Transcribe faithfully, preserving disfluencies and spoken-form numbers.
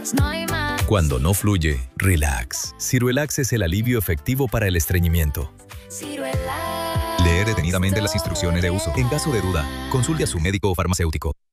más, no hay más. Cuando no fluye, relax. Ciruelax es el alivio efectivo para el estreñimiento. Ciruelax. Leer detenidamente las instrucciones de uso. En caso de duda, consulte a su médico o farmacéutico.